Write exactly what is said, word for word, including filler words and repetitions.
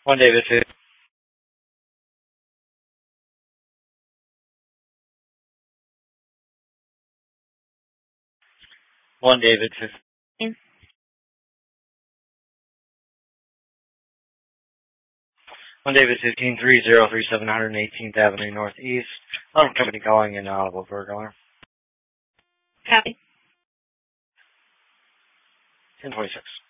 One David fifteen. One David fifteen. One David fifteen three zero three seven hundred eighteenth Avenue Northeast. Auto company calling in audible burglar. Copy. ten twenty six.